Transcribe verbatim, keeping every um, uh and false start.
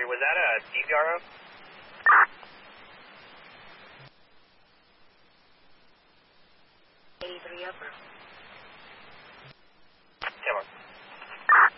was that a D V R O? eighty-three upper.